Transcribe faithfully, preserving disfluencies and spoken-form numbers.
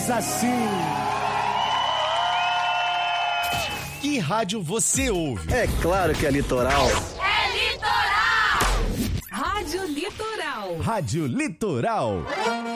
Diz assim. Que rádio você ouve? É claro que é Litoral. É Litoral! Rádio Litoral. Rádio Litoral.